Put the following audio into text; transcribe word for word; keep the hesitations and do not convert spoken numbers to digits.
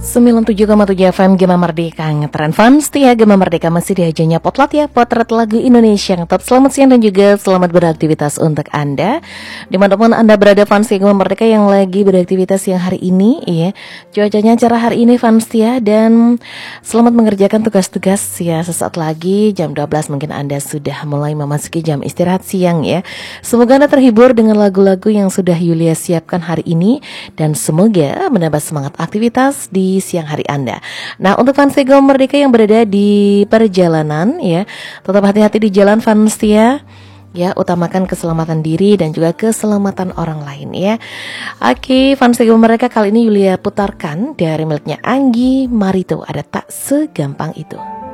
sembilan puluh tujuh koma tujuh F M Gema Merdeka ngetren fans setia Gema Merdeka masih diajanya potlat ya, potret lagu Indonesia yang top. Selamat siang dan juga selamat beraktivitas untuk Anda dimanapun Anda berada, fans Gema Merdeka yang lagi beraktivitas siang hari ini ya. Cuacanya cerah hari ini fans ya, dan selamat mengerjakan tugas-tugas ya. Sesaat lagi jam dua belas mungkin Anda sudah mulai memasuki jam istirahat siang ya. Semoga Anda terhibur dengan lagu-lagu yang sudah Yulia siapkan hari ini, dan semoga menambah semangat aktivitas di siang hari Anda. Nah, untuk fans Gema Merdeka yang berada di perjalanan ya, tetap hati-hati di jalan fans ya. Ya, utamakan keselamatan diri dan juga keselamatan orang lain ya. Oke, fans Gema Merdeka, kali ini Yulia putarkan dari miliknya Anggi Marito, ada Tak Segampang Itu.